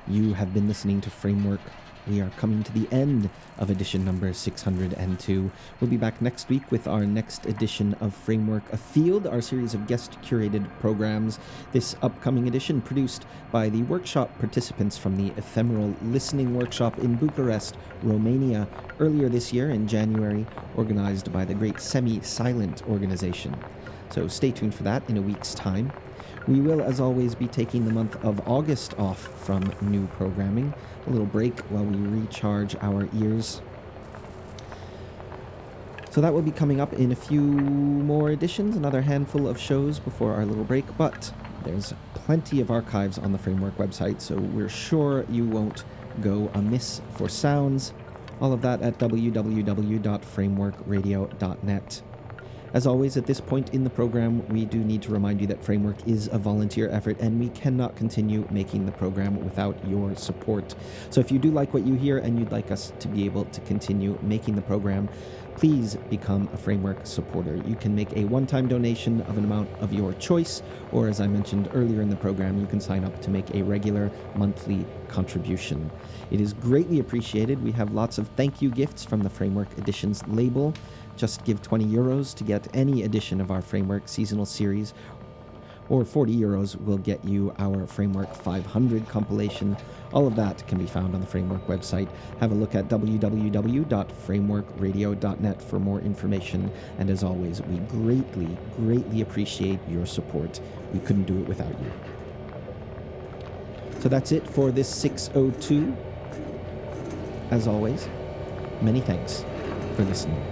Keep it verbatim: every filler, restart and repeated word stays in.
You have been listening to Framework. We are coming to the end of edition number six hundred two. We'll be back next week with our next edition of Framework Afield, our series of guest-curated programs. This upcoming edition produced by the workshop participants from the Ephemeral Listening Workshop in Bucharest, Romania, earlier this year in January, organized by the Great Semi-Silent organization. So stay tuned for that in a week's time. We will, as always, be taking the month of August off from new programming. A little break while we recharge our ears. So that will be coming up in a few more editions, another handful of shows before our little break, but there's plenty of archives on the Framework website, so we're sure you won't go amiss for sounds. All of that at w w w dot framework radio dot net. As always, at this point in the program, we do need to remind you that Framework is a volunteer effort and we cannot continue making the program without your support. So if you do like what you hear and you'd like us to be able to continue making the program, please become a Framework supporter. You can make a one-time donation of an amount of your choice, or as I mentioned earlier in the program, you can sign up to make a regular monthly contribution. It is greatly appreciated. We have lots of thank you gifts from the Framework Editions label. Just give twenty euros to get any edition of our Framework seasonal series, or forty euros will get you our Framework five hundred compilation. All of that can be found on the Framework website. Have a look at w w w dot framework radio dot net for more information. And as always, we greatly, greatly appreciate your support. We couldn't do it without you. So that's it for this six oh two. As always, many thanks for listening.